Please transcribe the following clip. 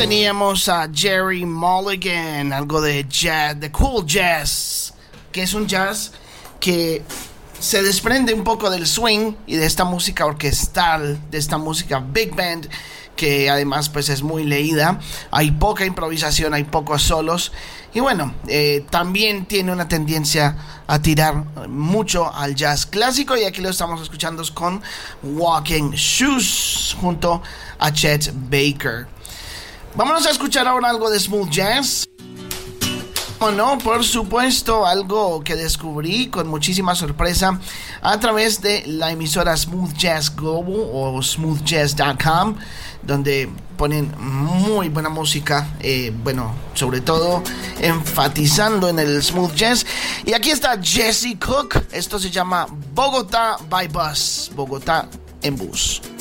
teníamos a Gerry Mulligan, algo de jazz, de cool jazz, que es un jazz que se desprende un poco del swing y de esta música orquestal, de esta música big band, que además pues es muy leída. Hay poca improvisación, hay pocos solos y bueno, también tiene una tendencia a tirar mucho al jazz clásico, y aquí lo estamos escuchando con Walking Shoes junto a Chet Baker. Vámonos a escuchar ahora algo de smooth jazz. O no, por supuesto, algo que descubrí con muchísima sorpresa a través de la emisora Smooth Jazz Global o smoothjazz.com, donde ponen muy buena música, sobre todo enfatizando en el smooth jazz. Y aquí está Jesse Cook, esto se llama Bogotá by Bus, Bogotá en bus.